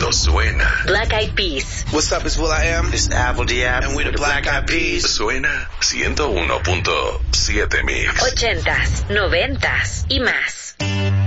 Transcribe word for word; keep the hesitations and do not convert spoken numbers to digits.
cuando suena. Black Eyed Peas. What's up, it's will.i.am. This is Apple Diab. And we're the Black Eyed Peas. Suena ciento uno punto siete Mix. Ochentas, noventas y más.